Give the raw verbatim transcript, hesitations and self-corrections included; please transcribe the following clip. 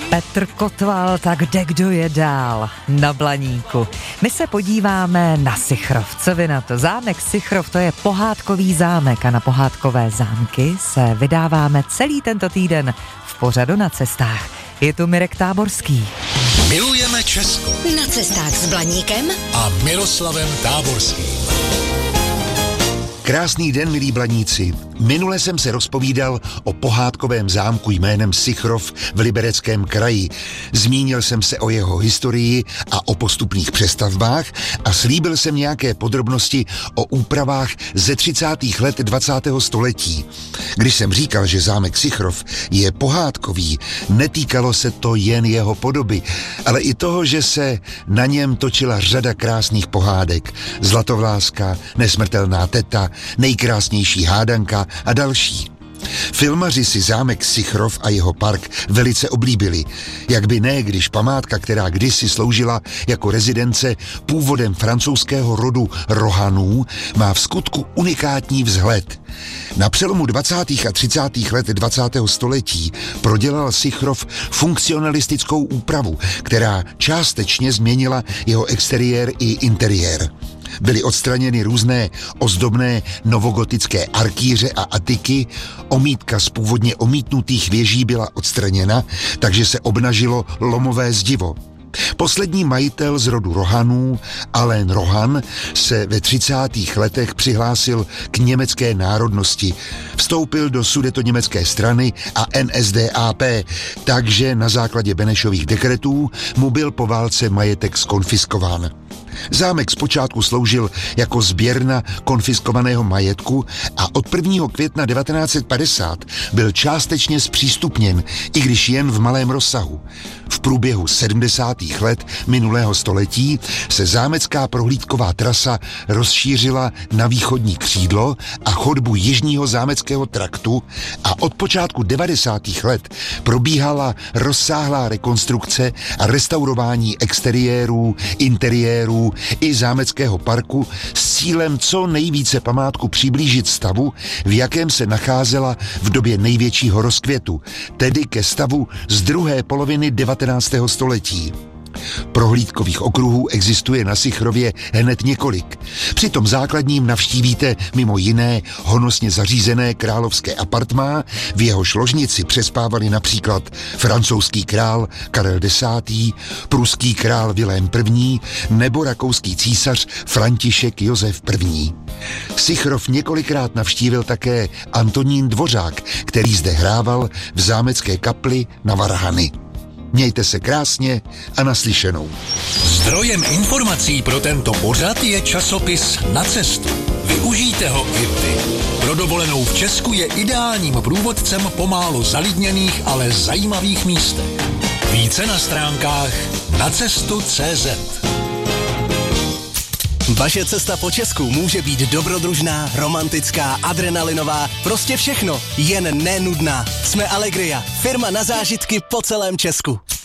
Petr Kotval, tak kde kdo je dál na Blaníku. My se podíváme na Sychrov. Co vy na to? Zámek Sychrov, to je pohádkový zámek a na pohádkové zámky se vydáváme celý tento týden v pořadu Na cestách. Je tu Mirek Táborský. Milujeme Česko. Na cestách s Blaníkem a Miroslavem Táborským. Krásný den, milí Blaníci. Minule jsem se rozpovídal o pohádkovém zámku jménem Sychrov v Libereckém kraji. Zmínil jsem se o jeho historii a o postupných přestavbách a slíbil jsem nějaké podrobnosti o úpravách ze třicátých let dvacátého století. Když jsem říkal, že zámek Sychrov je pohádkový, netýkalo se to jen jeho podoby, ale i toho, že se na něm točila řada krásných pohádek. Zlatovláska, Nesmrtelná teta, Nejkrásnější hádanka a další. Filmaři si zámek Sychrov a jeho park velice oblíbili. Jak by ne, když památka, která kdysi sloužila jako rezidence původem francouzského rodu Rohanů, má v skutku unikátní vzhled. Na přelomu dvacátých a třicátých let dvacátého století prodělal Sychrov funkcionalistickou úpravu, která částečně změnila jeho exteriér i interiér. Byly odstraněny různé ozdobné novogotické arkýře a atiky, omítka z původně omítnutých věží byla odstraněna, takže se obnažilo lomové zdivo. Poslední majitel z rodu Rohanů, Alain Rohan, se ve třicátých letech přihlásil k německé národnosti. Vstoupil do sudetoněmecké strany a N S D A P, takže na základě Benešových dekretů mu byl po válce majetek zkonfiskován. Zámek zpočátku sloužil jako sběrna konfiskovaného majetku a od prvního května devatenáct set padesát byl částečně zpřístupněn, i když jen v malém rozsahu. V průběhu sedmdesátých let minulého století se zámecká prohlídková trasa rozšířila na východní křídlo a chodbu jižního zámeckého traktu a od počátku devadesátých let probíhala rozsáhlá rekonstrukce a restaurování exteriérů, interiérů i zámeckého parku s cílem co nejvíce památku přiblížit stavu, v jakém se nacházela v době největšího rozkvětu, tedy ke stavu z druhé poloviny devatenáctého století. Prohlídkových okruhů existuje na Sychrově hned několik. Při tom základním navštívíte mimo jiné honosně zařízené královské apartmá, v jehož ložnici přespávali například francouzský král Karel desátý, pruský král Vilém I. nebo rakouský císař František Josef I. Sychrov několikrát navštívil také Antonín Dvořák, který zde hrával v zámecké kapli na varhany. Mějte se krásně a naslyšenou. Zdrojem informací pro tento pořad je časopis Na cestu. Využijte ho i vy. Pro dovolenou v Česku je ideálním průvodcem po málo zalidněných, ale zajímavých místech. Více na stránkách nacestu tečka cé zet. Vaše cesta po Česku může být dobrodružná, romantická, adrenalinová, prostě všechno, jen nenudná. Jsme Allegria, firma na zážitky po celém Česku.